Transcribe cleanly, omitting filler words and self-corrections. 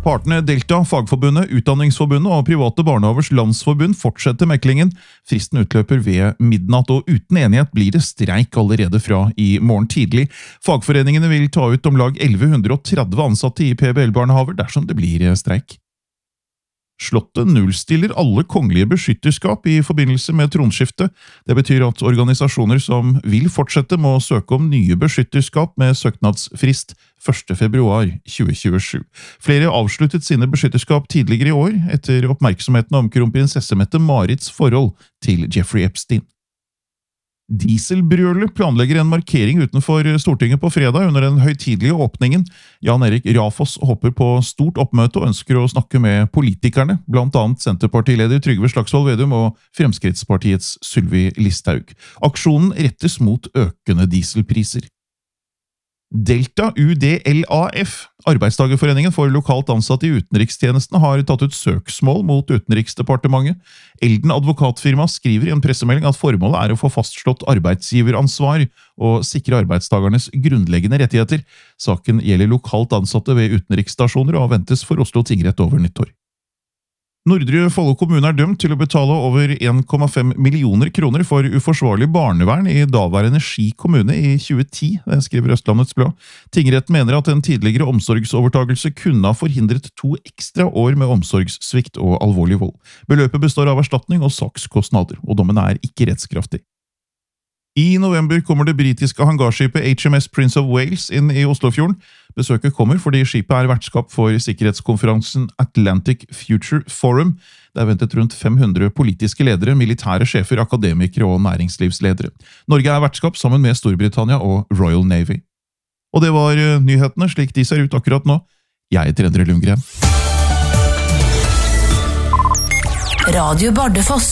Partene Delta, Fagforbundet, Utdanningsforbundet og Private Barnehavers Landsforbund fortsetter meklingen. Fristen utløper ved midnatt, og uten enighet blir det streik allerede fra i morgen tidlig. Fagforeningene vil ta ut om lag 1130 ansatte i PBL-barnehaver dersom det blir streik. Slottet nullstiller alle kongelige beskytterskap i forbindelse med tronskiftet. Det betyr at organisasjoner som vil fortsette må søke om nye beskytterskap med søknadsfrist 1. februar 2027. Flere avsluttet sine beskytterskap tidligere i år etter oppmerksomheten om kronprinsesse Mette-Marits forhold til Jeffrey Epstein. Dieselbrølet planlegger en markering utenfor Stortinget på fredag under den høytidelige åpningen. Jan Erik Rafoss håper på stort oppmøte og ønsker å snakke med politikerne, blant annet Senterpartileder Trygve Slagsvold Vedum og Fremskrittspartiets Sylvi Listhaug. Aksjonen rettes mot økende dieselpriser. Delta UDLAF, Arbeidstagerforeningen for lokalt ansatte i utenrikstjenesten, har tatt ut søksmål mot Utenriksdepartementet. Elden advokatfirma skriver i en pressemelding at formålet er å få fastslått arbeidsgiveransvar og sikre arbeidstagernes grunnleggende rettigheter. Saken gjelder lokalt ansatte ved utenriksstasjoner og ventes for Oslo tingrett over nyttår. Nordre Follo kommune er dømt til å betale over 1,5 millioner kroner for uforsvarlig barnevern i daværende Ski kommune i 2010, det skriver Østlandets Blad. Tingretten mener at en tidligere omsorgsovertagelse kunne ha forhindret 2 ekstra år med omsorgssvikt og alvorlig vold. Beløpet består av erstatning og sakskostnader, og dommen er ikke rettskraftig. I november kommer det britiske hangarskipet HMS Prince of Wales inn i Oslofjorden. Besøket kommer fordi skipet er vertskap for sikkerhetskonferansen Atlantic Future Forum. Det er ventet rundt 500 politiske ledere, militære sjefer, akademikere og næringslivsledere. Norge er vertskap sammen med Storbritannia og Royal Navy. Og det var nyhetene slik de ser ut akkurat nå. Jeg heter Endre Lundgren. Radio Bardufoss.